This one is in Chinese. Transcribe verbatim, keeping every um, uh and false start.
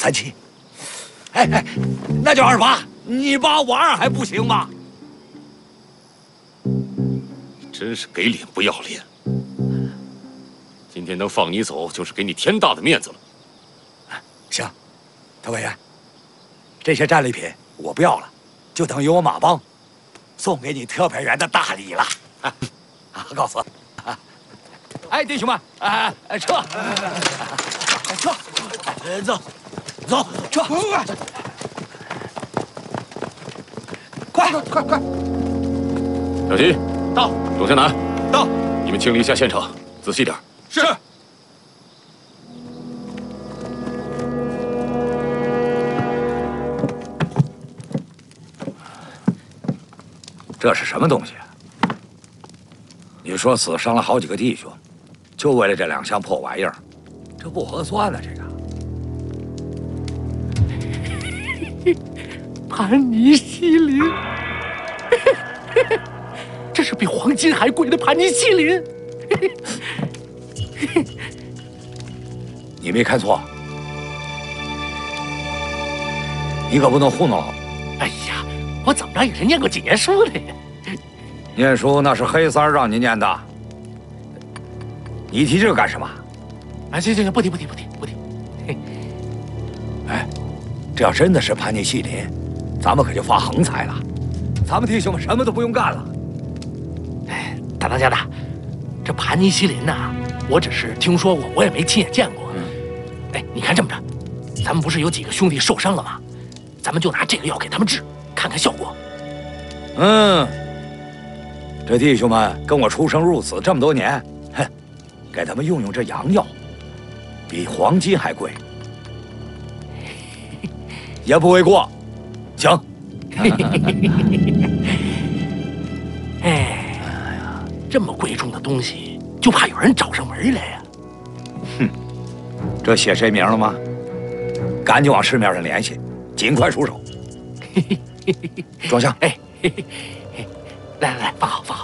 三七。哎哎，那就二八，你八我二还不行吗？ 真是给脸不要脸！今天能放你走，就是给你天大的面子了。 行，特委员，这些战利品我不要了，就等于我马帮送给你特派员的大礼了。啊，告辞。啊，哎，弟兄们，哎哎，撤，撤，走，走，撤，快快快！ 小西， 到。 钟向南， 到。 你们清理一下现场，仔细点。 是。 这是什么东西啊？你说死伤了好几个弟兄，就为了这两箱破玩意儿，这不合算呢。这个盘尼西林，这是比黄金还贵的盘尼西林。 你没看错，你可不能糊弄了。 哎呀，我怎么着也是念过几年书的呀。 念书那是黑三让你念的，你提这个干什么？ 啊，行行行，不提不提不提不提。 哎，这要真的是盘尼西林，咱们可就发横财了，咱们弟兄们什么都不用干了。 哎，大当家的，这盘尼西林呐，我只是听说过，我也没亲眼见过。嗯、哎，你看这么着，咱们不是有几个兄弟受伤了吗？咱们就拿这个药给他们治，看看效果。 嗯。这弟兄们跟我出生入死这么多年，哼，给他们用用这洋药，比黄金还贵，也不为过。行。 哎，这么贵重的东西，就怕有人找上门来呀。 哼，这写谁名了吗？赶紧往市面上联系，尽快出手。庄相， 哎，来来来，放好放好。